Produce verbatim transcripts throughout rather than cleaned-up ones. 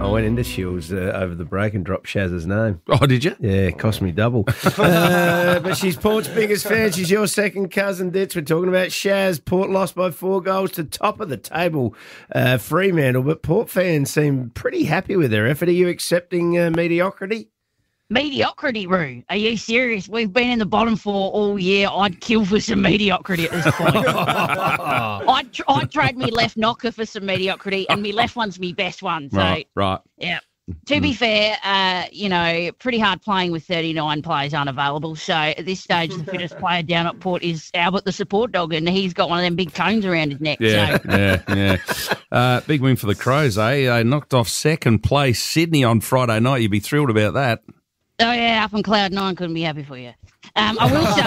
I went into Shields uh, over the break and dropped Shaz's name. Oh, did you? Yeah, it cost me double. uh, but she's Port's biggest fan. She's your second cousin, Ditz. We're talking about Shaz. Port lost by four goals to top of the table, uh, Fremantle. But Port fans seem pretty happy with their effort. Are you accepting uh, mediocrity? Mediocrity, Roo. Are you serious? We've been in the bottom four all year. I'd kill for some mediocrity at this point. I'd, tr- I'd trade me left knocker for some mediocrity, and me left one's me best one. So, Right, right. yeah. To be fair, uh, you know, pretty hard playing with thirty-nine players unavailable. So at this stage, the fittest player down at Port is Albert the support dog, and he's got one of them big cones around his neck. Yeah, So. yeah, yeah. Uh, big win for the Crows, eh? They knocked off second place Sydney on Friday night. You'd be thrilled about that. Oh, yeah, up on cloud nine, couldn't be happy for you. Um,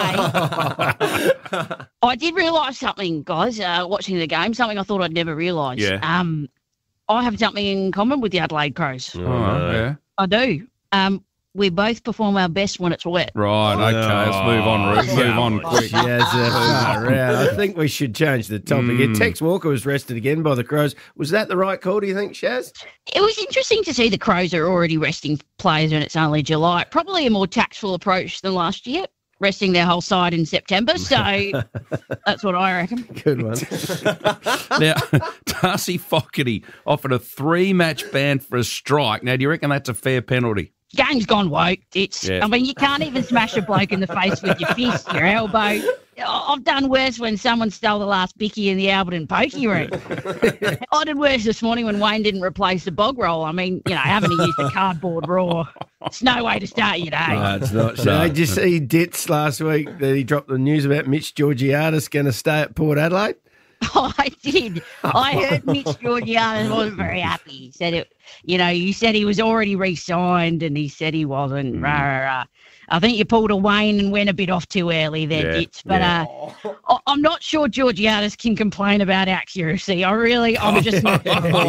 I will say, I did realise something, guys, uh, watching the game, something I thought I'd never realise. Yeah. Um, I have something in common with the Adelaide Crows. Oh, yeah. I do. Um, we both perform our best when it's wet. Right, okay, let's move on, Ruth. Move on quick. Yes, uh, far out. I think we should change the topic. Mm. here. Tex Walker was rested again by the Crows. Was that the right call, do you think, Shaz? It was interesting to see the Crows are already resting players and it's only July. Probably a more tactful approach than last year, resting their whole side in September. So that's what I reckon. Good one. Now, Darcy Fogarty offered a three-match ban for a strike. Now, do you reckon that's a fair penalty? Game's gone woke. It's. Yeah. I mean, you can't even smash a bloke in the face with your fist, your elbow. I've done worse when someone stole the last bicky in the Alberton pokey room. I did worse this morning when Wayne didn't replace the bog roll. I mean, you know, having to use the cardboard raw. It's no way to start your day. No, it's not. So, did you see Ditz last week that he dropped the news about Mitch Georgiadis going to stay at Port Adelaide? Oh, I did. I heard Mitch Georgiadis wasn't very happy. He said it, you know, you said he was already re-signed and he said he wasn't. Mm. Rah, rah, rah. I think you pulled a Wayne and went a bit off too early there, Yeah, Ditz. But yeah. uh, I- I'm not sure Georgiadis can complain about accuracy. I really, I'm just not.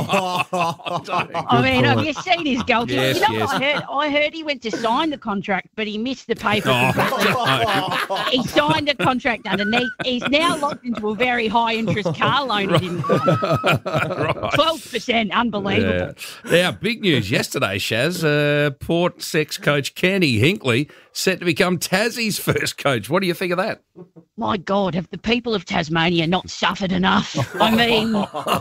I mean, have you seen his goal kick? Yes, you know yes. what I heard? I heard he went to sign the contract, but he missed the paper. Oh, completely. He signed the contract underneath. He's now locked into a very high interest car loan he didn't Right. twelve percent, unbelievable. Yeah. Now, big news yesterday, Shaz. Uh, Port's ex-coach Kenny Hinkley set to become Tassie's first coach. What do you think of that? My God, have the people of Tasmania not suffered enough? I mean,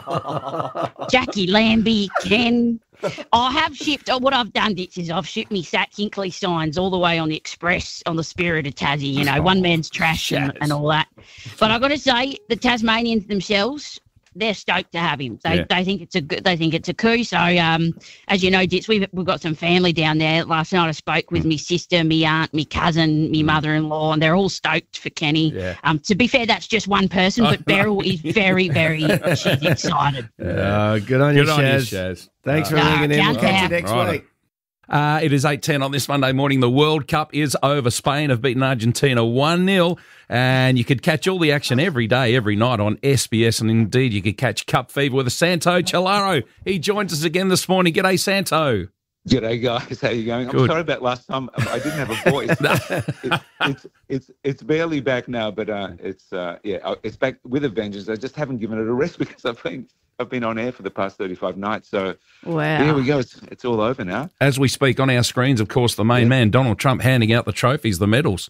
Jackie Lambie, Ken. I have shipped, oh, what I've done, Ditz, is I've shipped me Sat Hinkley signs all the way on the express on the Spirit of Tassie, you know, one man's trash and, and all that. But I've got to say, the Tasmanians themselves, they're stoked to have him. They Yeah. they think it's a good, they think it's a coup. So um, as you know, Ditz, we've we've got some family down there. Last night I spoke with me sister, me aunt, me cousin, me mother-in-law, and they're all stoked for Kenny. Yeah. Um, to be fair, that's just one person, but Beryl is very, very she's excited. Uh, good on you, Good on you, Shaz. Shaz. Thanks for Uh, ringing in. We'll count catch you down. next Righto. week. Uh, it is eight ten on this Monday morning. The World Cup is over. Spain have beaten Argentina one nil, and you could catch all the action every day, every night on S B S, and indeed you could catch Cup Fever with Santo Chalaro. He joins us again this morning. G'day, Santo. G'day, guys. How you going? Good. I'm sorry about last time. I didn't have a voice. it, it's it's it's barely back now, but uh, it's uh, yeah, it's back with a vengeance. I just haven't given it a rest because I've been I've been on air for the past thirty-five nights. So Wow. here we go. It's it's all over now. As we speak on our screens, of course, the main Yeah. man, Donald Trump, handing out the trophies, the medals.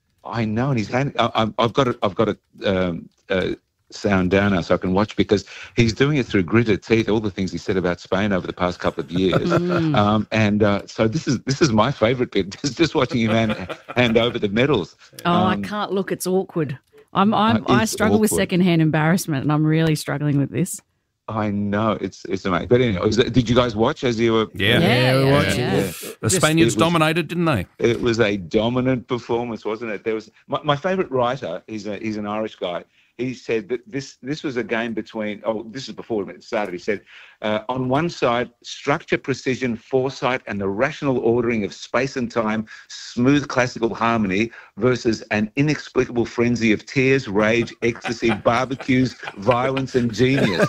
I know, and he's hand, I, I'm- I've got it. I've got it. Um, uh, sound down now so I can watch because he's doing it through gritted teeth, all the things he said about Spain over the past couple of years. um, and uh, so this is this is my favourite bit, just, just watching him hand, hand over the medals. Oh, I Um, can't look. It's awkward. I'm, I'm, Uh, I it's struggle with awkward. secondhand embarrassment, and I'm really struggling with this. I know, it's it's amazing. But anyway, was that- did you guys watch as you were? Yeah. Yeah, we're yeah, watching. yeah. Yeah. The Spaniards it was- dominated, didn't they? It was a dominant performance, wasn't it? There was my, my favourite writer. He's a, he's an Irish guy. He said that this this was a game between. Oh, this is before it started. He said, uh, on one side, structure, precision, foresight, and the rational ordering of space and time, smooth classical harmony, versus an inexplicable frenzy of tears, rage, ecstasy, barbecues, violence, and genius.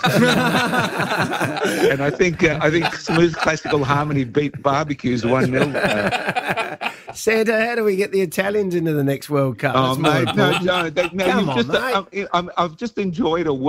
And I think uh, I think smooth classical harmony beat barbecues one nil. Uh, Santa, how do we get the Italians into the next World Cup? Oh, That's more mate, no, important. no, they, no Come you've on, just, mate. I'm, I'm, I've just enjoyed a